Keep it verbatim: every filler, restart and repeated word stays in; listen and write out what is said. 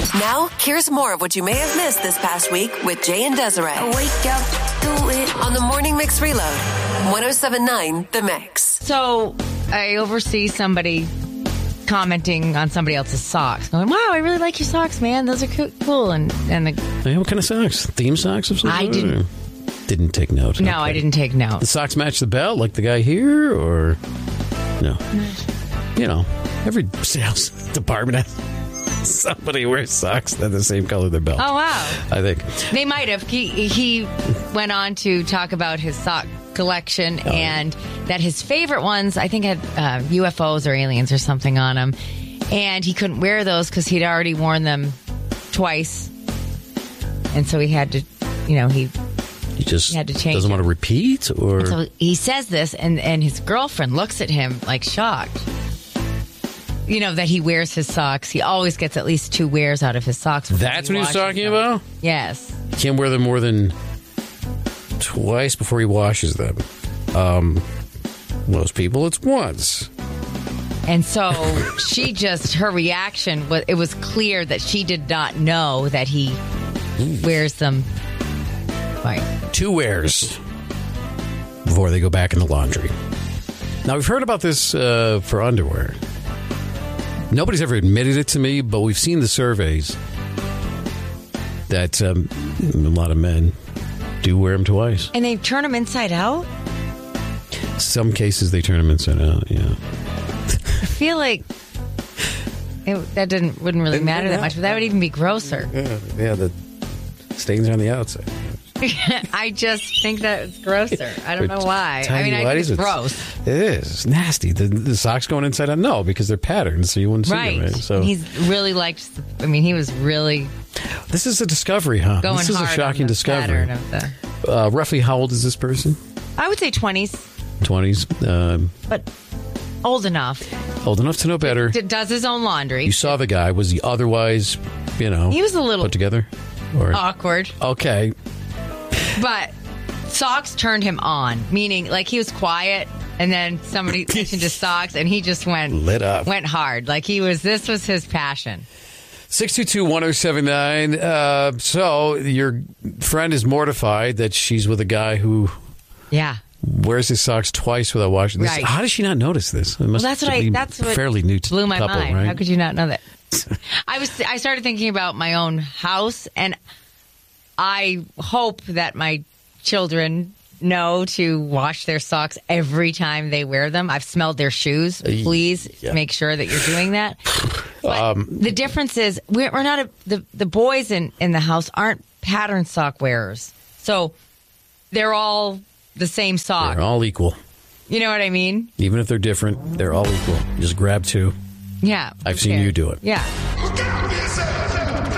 Now, here's more of what you may have missed this past week with Jay and Desiree. I wake up, do it. On the Morning Mix Reload, one oh seven point nine The Mix. So, I oversee somebody commenting on somebody else's socks. Going, wow, I really like your socks, man. Those are co- cool. And, and the, Hey, what kind of socks? Theme socks or something? I didn't. Didn't take note. No, Okay. I didn't take note. The socks match the belt, like the guy here, or no? You know, every sales department has somebody wears socks that are the same color their belt. Oh, wow. I think They might have. He, he went on to talk about his sock collection Oh, and that his favorite ones, I think, had uh, U F Os or aliens or something on them. And he couldn't wear those because he'd already worn them twice. And so he had to, you know, he... he just He had to change doesn't it. want to repeat, or So he says this, and, and his girlfriend looks at him like shocked. You know, that he wears his socks. He always gets at least two wears out of his socks. before that's what he was washes talking them. about. Yes. Can't wear them more than twice before he washes them. Um, most people, it's once. And so she just, her reaction was, it was clear that she did not know that he wears them. Right. Two wears before they go back in the laundry. Now, we've heard about this uh, for underwear. Nobody's ever admitted it to me, but we've seen the surveys that um, a lot of men do wear them twice. And they turn them inside out? Some cases, they turn them inside out, yeah. I feel like it, that didn't wouldn't really matter that much, but that would even be grosser. Yeah, yeah, the stains are on the outside. I just think that it's grosser. I don't know why. I mean, I think it's gross. It is. It's nasty. The, the socks going inside out? No, because they're patterned, so you wouldn't see Right. them. Right? So And he's really liked, I mean, he was really this is a discovery, huh? going This is a hard shocking on the discovery. pattern of the, Uh, roughly, how old is this person? I would say twenties, twenties. Um, but old enough. old enough to know better. D- does his own laundry. You saw the guy. Was he otherwise, you know, He was a little put together? Or awkward. okay. But socks turned him on, meaning like he was quiet, and then somebody mentioned his socks, and he just went Lit up. went hard. Like he was. This was his passion. six two two, one oh seven nine. Uh, so your friend is mortified that she's with a guy who Yeah. wears his socks twice without washing. This, Right. How does she not notice this? It must Well, that's what I. be That's what fairly new blew my couple, mind. right? How could you not know that? I was. I started thinking about my own house, and I hope that my children know to wash their socks every time they wear them. I've smelled their shoes. Please yeah. make sure that you're doing that. But the difference is we're, we're not a, the the boys in in the house aren't pattern sock wearers, so they're all the same sock. They're all equal. You know what I mean? Even if they're different, they're all equal. You just grab two. Yeah. I've who seen cares? you do it. Yeah.